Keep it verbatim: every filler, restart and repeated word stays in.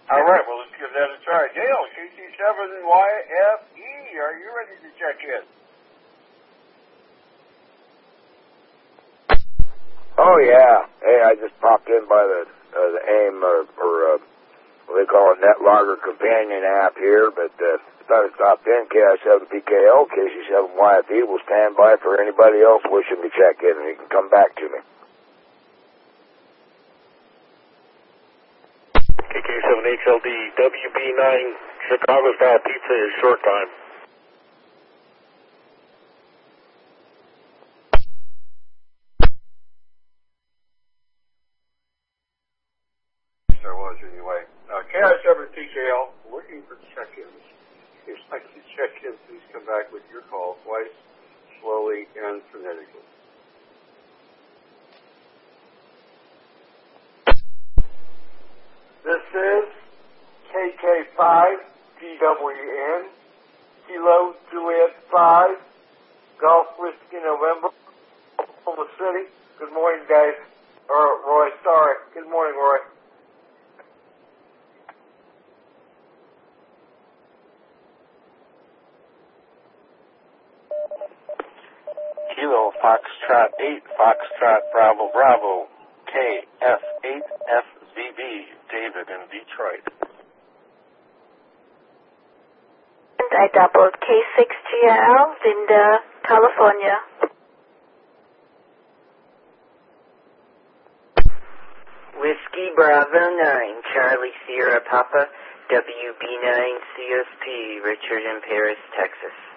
All right, well, let's give that a try. Dale, K C seven Y F E, are you ready to check in? Oh, yeah. Hey, I just popped in by the uh, the AIM, or, or uh, what they call a NetLogger companion app here, but uh, thought I stopped in. K I seven P K L, K C seven Y F E will stand by for anybody else wishing to check in, and you can come back to me. K K seven H L D, W B nine, Chicago-style pizza is short time. There was anyway. Uh, K I seven P K L, looking for check-ins. If you'd like to check in, please come back with your call twice, slowly and phonetically. This is K K five G W N, Kilo Juliet five, Golf Whiskey November, Oklahoma City. Good morning, guys. Or Roy, sorry. Good morning, Roy. Kilo Foxtrot eight, Foxtrot Bravo Bravo, K F eight F Z B, David in Detroit. And I doubled K six G L, Linda, California. Whiskey Bravo nine, Charlie Sierra Papa, W B nine C S P, Richard in Paris, Texas.